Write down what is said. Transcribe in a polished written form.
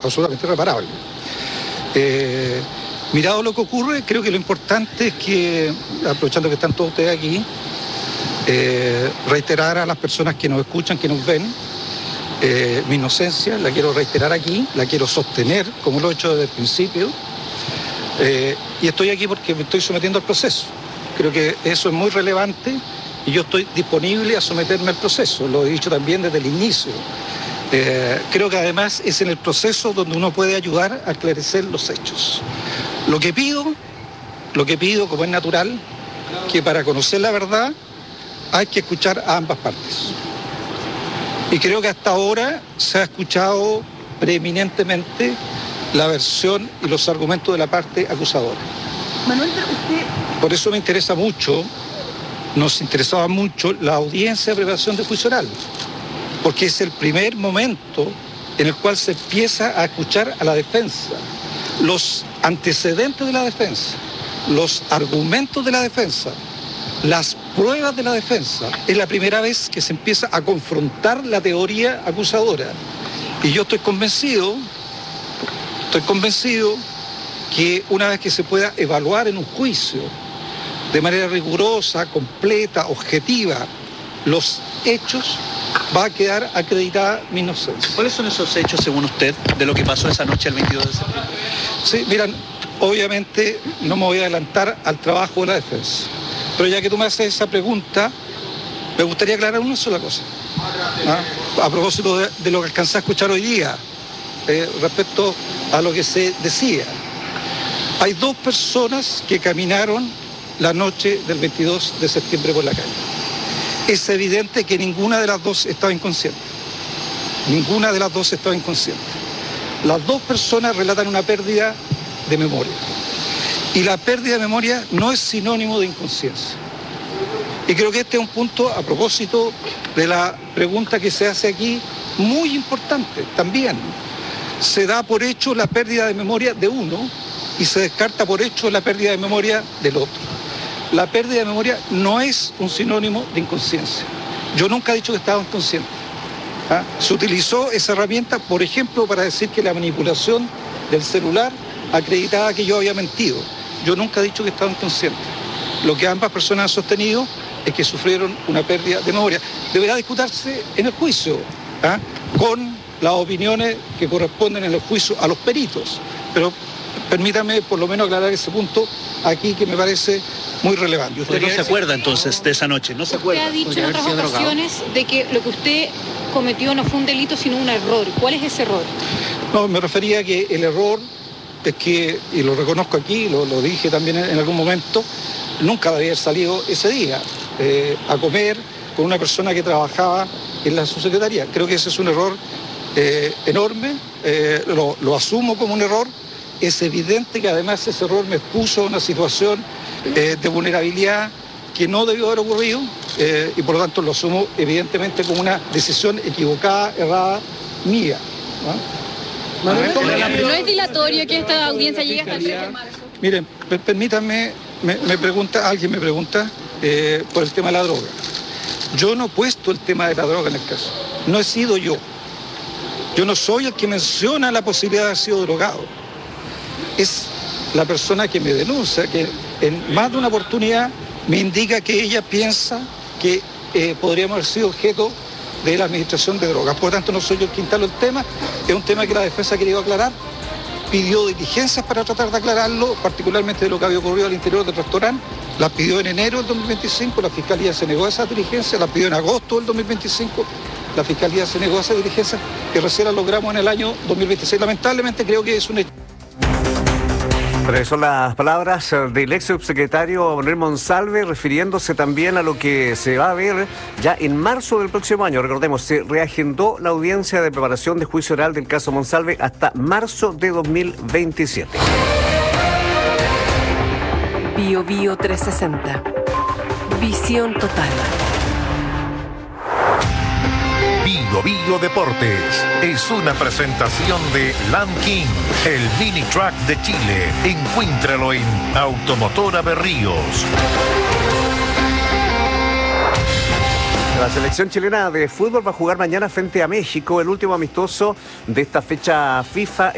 absolutamente reparable. Mirado lo que ocurre, creo que lo importante es que, aprovechando que están todos ustedes aquí, reiterar a las personas que nos escuchan, que nos ven, mi inocencia, la quiero reiterar aquí, la quiero sostener, como lo he hecho desde el principio, y estoy aquí porque me estoy sometiendo al proceso. Creo que eso es muy relevante y yo estoy disponible a someterme al proceso, lo he dicho también desde el inicio. Creo que además es en el proceso donde uno puede ayudar a esclarecer los hechos. Lo que pido, como es natural, que para conocer la verdad hay que escuchar a ambas partes. Y creo que hasta ahora se ha escuchado preeminentemente la versión y los argumentos de la parte acusadora. Manuel, pero usted... Por eso me interesa mucho, nos interesaba mucho la audiencia de preparación de juicio oral, porque es el primer momento en el cual se empieza a escuchar a la defensa, los antecedentes de la defensa, los argumentos de la defensa, las pruebas de la defensa. Es la primera vez que se empieza a confrontar la teoría acusadora. Y yo estoy convencido que una vez que se pueda evaluar en un juicio de manera rigurosa, completa, objetiva, los hechos, va a quedar acreditada mi inocencia. ¿Cuáles son esos hechos, según usted, de lo que pasó esa noche el 22 de septiembre? Sí, miran, obviamente no me voy a adelantar al trabajo de la defensa, pero ya que tú me haces esa pregunta, me gustaría aclarar una sola cosa. A propósito de lo que alcancé a escuchar hoy día, respecto a lo que se decía. Hay dos personas que caminaron la noche del 22 de septiembre por la calle. Es evidente que ninguna de las dos estaba inconsciente. Ninguna de las dos estaba inconsciente. Las dos personas relatan una pérdida de memoria. Y la pérdida de memoria no es sinónimo de inconsciencia. Y creo que este es un punto, a propósito de la pregunta que se hace aquí, muy importante también. Se da por hecho la pérdida de memoria de uno y se descarta por hecho la pérdida de memoria del otro. La pérdida de memoria no es un sinónimo de inconsciencia. Yo nunca he dicho que estaba inconsciente. Se utilizó esa herramienta, por ejemplo, para decir que la manipulación del celular acreditaba que yo había mentido. Yo nunca he dicho que estaba inconsciente. Lo que ambas personas han sostenido es que sufrieron una pérdida de memoria. Deberá discutirse en el juicio, con las opiniones que corresponden en el juicio a los peritos. Pero permítame por lo menos aclarar ese punto aquí que me parece muy relevante. ¿Usted no se acuerda entonces de esa noche? ¿No se acuerda? Usted ha dicho en otras ocasiones de que lo que usted cometió no fue un delito sino un error. ¿Cuál es ese error? No, me refería a que el error es que, y lo reconozco aquí, lo dije también en algún momento, nunca debía haber salido ese día a comer con una persona que trabajaba en la subsecretaría. Creo que ese es un error enorme, lo asumo como un error. Es evidente que además ese error me expuso a una situación de vulnerabilidad que no debió haber ocurrido y por lo tanto lo asumo evidentemente como una decisión equivocada, errada, mía. ¿No es dilatorio que esta audiencia llegue hasta el 3 de marzo? Miren, permítanme, alguien me pregunta por el tema de la droga. Yo no he puesto el tema de la droga en el caso. No he sido yo. Yo no soy el que menciona la posibilidad de haber sido drogado. Es la persona que me denuncia, que en más de una oportunidad me indica que ella piensa que podríamos haber sido objeto de la administración de drogas. Por lo tanto, no soy yo el que instalo el tema, es un tema que la defensa ha querido aclarar, pidió diligencias para tratar de aclararlo, particularmente de lo que había ocurrido al interior del restaurante, las pidió en enero del 2025, la Fiscalía se negó a esa diligencia, las pidió en agosto del 2025, la Fiscalía se negó a esa diligencia, que recién la logramos en el año 2026. Lamentablemente creo que es un hecho. Pero son las palabras del ex subsecretario Manuel Monsalve, refiriéndose también a lo que se va a ver ya en marzo del próximo año. Recordemos, se reagendó la audiencia de preparación de juicio oral del caso Monsalve hasta marzo de 2027. Bio Bio 360. Visión total. Bio Bio Deportes es una presentación de Land King, el mini truck de Chile. Encuéntralo en Automotora Berríos. La selección chilena de fútbol va a jugar mañana frente a México, el último amistoso de esta fecha FIFA.